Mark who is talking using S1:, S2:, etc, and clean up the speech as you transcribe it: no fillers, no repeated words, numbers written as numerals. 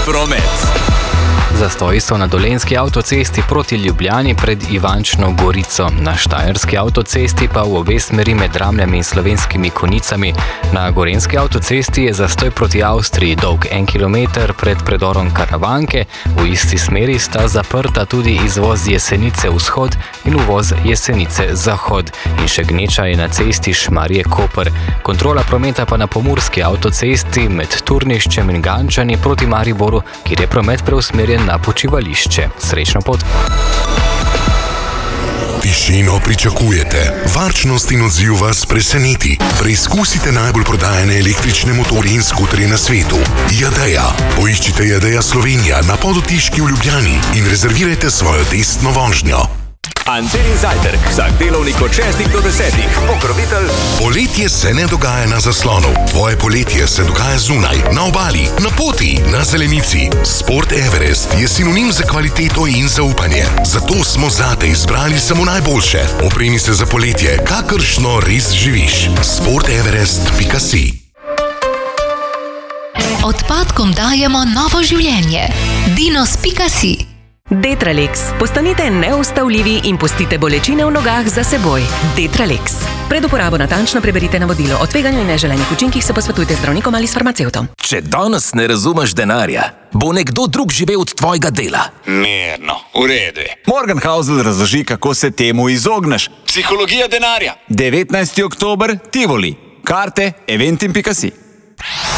S1: promet.
S2: Zastoji so na Dolenjski avtocesti proti Ljubljani pred Ivančno Gorico, na Štajerski avtocesti pa v obe smeri med Ramljami in Slovenskimi Konjicami. Na Gorenjski avtocesti je zastoj proti Avstriji dolg 1 kilometer pred predorom Karavanke, v isti smeri sta zaprta tudi izvoz Jesenice vzhod in uvoz Jesenice zahod. In še gneča je na cesti Šmarje-Koper. Kontrola prometa pa na Pomurski avtocesti med Turniščem in Gančani proti Mariboru, kjer je promet preusmerjen na počivališče. Srečno pot!
S3: Tišino pričakujete, varčnost in odziv vas preseneti. Preizkusite najbolj prodajane električne motorje in skuterje na svetu. Jadeja. Poiščite Jadeja Slovenija na Podotiški v Ljubljani in rezervirajte svojo testno vožnjo.
S1: Antenin zajtrk, vsak delovnik od 6 do 10. Pokrovitelj.
S3: Poletje se ne dogaja na zaslonu. Tvoje poletje se dogaja zunaj, na obali, na poti, na zelenici. Sport Everest je sinonim za kvaliteto in zaupanje. Zato smo zate izbrali samo najboljše. Opremi se za poletje, kakršno res živiš. sporteverest.si.
S4: Odpadkom dajemo novo življenje. Dinos.si.
S5: Detralex. Postanite neustavljivi in pustite bolečine v nogah za seboj. Detralex. Pred uporabo natančno preberite navodilo. O tveganju in neželenih učinkih se posvetujte z zdravnikom ali s farmacevtom.
S1: Če danes ne razumeš denarja, bo nekdo drug živel od tvojega dela.
S6: Mirno, v redu je.
S7: Morgan Housel razloži, kako se temu izogneš.
S6: Psihologija denarja.
S7: 19. oktober, Tivoli. Karte eventim.si.